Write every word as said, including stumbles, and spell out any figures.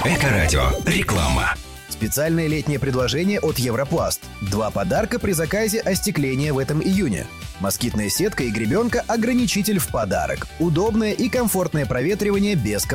Эко-радио. Реклама. Специальное летнее предложение от Европласт. Два подарка при заказе остекления в этом июне. Москитная сетка и гребенка-ограничитель в подарок. Удобное и комфортное проветривание без